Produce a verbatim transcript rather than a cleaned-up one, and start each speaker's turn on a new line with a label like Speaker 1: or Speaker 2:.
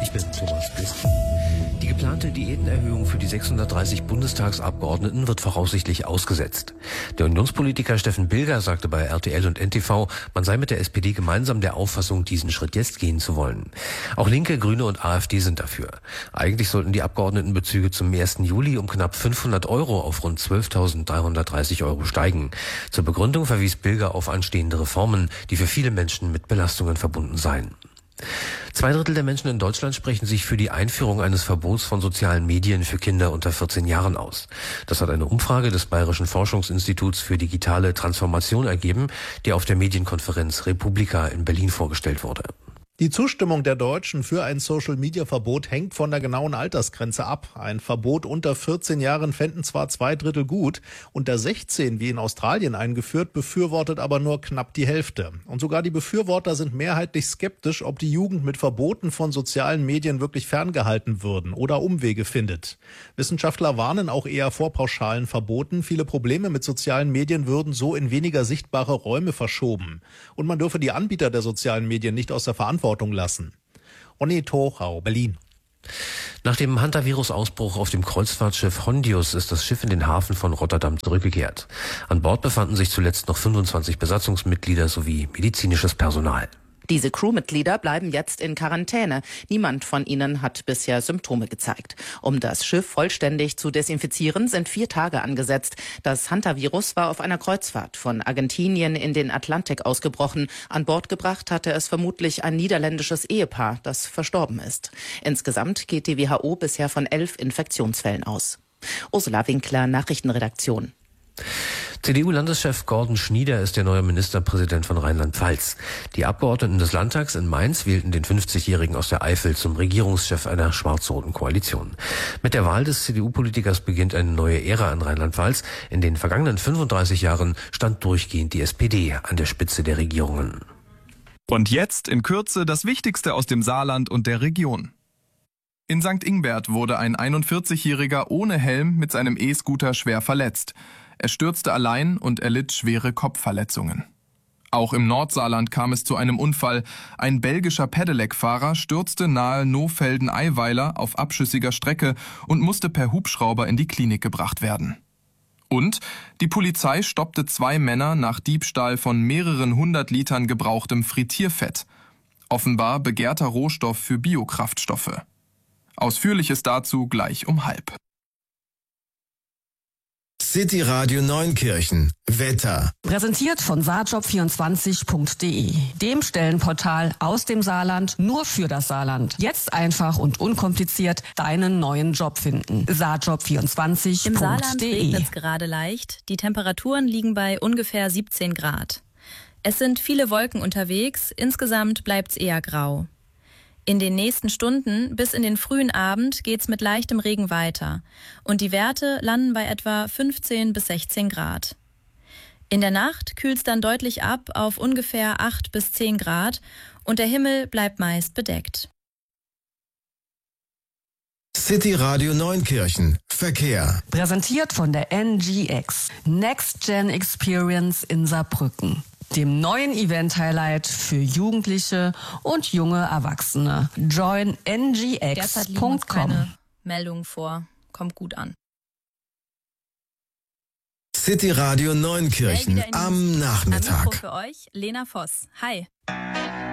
Speaker 1: Ich bin Thomas Pist. Die geplante Diätenerhöhung für die sechshundertdreißig Bundestagsabgeordneten wird voraussichtlich ausgesetzt. Der Unionspolitiker Steffen Bilger sagte bei R T L und N T V, man sei mit der S P D gemeinsam der Auffassung, diesen Schritt jetzt gehen zu wollen. Auch Linke, Grüne und AfD sind dafür. Eigentlich sollten die Abgeordnetenbezüge zum ersten Juli um knapp fünfhundert Euro auf rund zwölftausenddreihundertdreißig Euro steigen. Zur Begründung verwies Bilger auf anstehende Reformen, die für viele Menschen mit Belastungen verbunden seien. Zwei Drittel der Menschen in Deutschland sprechen sich für die Einführung eines Verbots von sozialen Medien für Kinder unter vierzehn Jahren aus. Das hat eine Umfrage des Bayerischen Forschungsinstituts für digitale Transformation ergeben, die auf der Medienkonferenz Republika in Berlin vorgestellt wurde.
Speaker 2: Die Zustimmung der Deutschen für ein Social-Media-Verbot hängt von der genauen Altersgrenze ab. Ein Verbot unter vierzehn Jahren fänden zwar zwei Drittel gut, unter sechzehn, wie in Australien eingeführt, befürwortet aber nur knapp die Hälfte. Und sogar die Befürworter sind mehrheitlich skeptisch, ob die Jugend mit Verboten von sozialen Medien wirklich ferngehalten würden oder Umwege findet. Wissenschaftler warnen auch eher vor pauschalen Verboten. Viele Probleme mit sozialen Medien würden so in weniger sichtbare Räume verschoben. Und man dürfe die Anbieter der sozialen Medien nicht aus der Verantwortung lassen. Ronny Tochau, Berlin.
Speaker 1: Nach dem Hantavirus-Ausbruch auf dem Kreuzfahrtschiff Hondius ist das Schiff in den Hafen von Rotterdam zurückgekehrt. An Bord befanden sich zuletzt noch fünfundzwanzig Besatzungsmitglieder sowie medizinisches Personal.
Speaker 3: Diese Crewmitglieder bleiben jetzt in Quarantäne. Niemand von ihnen hat bisher Symptome gezeigt. Um das Schiff vollständig zu desinfizieren, sind vier Tage angesetzt. Das Hantavirus war auf einer Kreuzfahrt von Argentinien in den Atlantik ausgebrochen. An Bord gebracht hatte es vermutlich ein niederländisches Ehepaar, das verstorben ist. Insgesamt geht die W H O bisher von elf Infektionsfällen aus. Ursula Winkler, Nachrichtenredaktion.
Speaker 1: C D U-Landeschef Gordon Schnieder ist der neue Ministerpräsident von Rheinland-Pfalz. Die Abgeordneten des Landtags in Mainz wählten den fünfzigjährigen aus der Eifel zum Regierungschef einer schwarz-roten Koalition. Mit der Wahl des C D U-Politikers beginnt eine neue Ära in Rheinland-Pfalz. In den vergangenen fünfunddreißig Jahren stand durchgehend die S P D an der Spitze der Regierungen.
Speaker 4: Und jetzt in Kürze das Wichtigste aus dem Saarland und der Region. In Sankt Ingbert wurde ein einundvierzigjähriger ohne Helm mit seinem E-Scooter schwer verletzt. Er stürzte allein und erlitt schwere Kopfverletzungen. Auch im Nordsaarland kam es zu einem Unfall. Ein belgischer Pedelec-Fahrer stürzte nahe Nohfelden-Eiweiler auf abschüssiger Strecke und musste per Hubschrauber in die Klinik gebracht werden. Und die Polizei stoppte zwei Männer nach Diebstahl von mehreren hundert Litern gebrauchtem Frittierfett. Offenbar begehrter Rohstoff für Biokraftstoffe. Ausführliches dazu gleich um halb.
Speaker 5: City Radio Neunkirchen. Wetter.
Speaker 6: Präsentiert von saarjob vierundzwanzig punkt de, dem Stellenportal aus dem Saarland, nur für das Saarland. Jetzt einfach und unkompliziert deinen neuen Job finden. saarjob vierundzwanzig punkt de.
Speaker 7: Im Saarland regnet es gerade leicht. Die Temperaturen liegen bei ungefähr siebzehn Grad. Es sind viele Wolken unterwegs. Insgesamt bleibt es eher grau. In den nächsten Stunden bis in den frühen Abend geht's mit leichtem Regen weiter und die Werte landen bei etwa fünfzehn bis sechzehn Grad. In der Nacht kühlt's dann deutlich ab auf ungefähr acht bis zehn Grad und der Himmel bleibt meist bedeckt.
Speaker 5: City Radio Neunkirchen. Verkehr.
Speaker 6: Präsentiert von der N G X. Next Gen Experience in Saarbrücken. Dem neuen Event-Highlight für Jugendliche und junge Erwachsene. join n g x punkt com.
Speaker 7: Keine Meldungen vor. Kommt gut an.
Speaker 5: City Radio Neunkirchen am Nachmittag.
Speaker 7: Am Mikro für euch Lena Voss. Hi.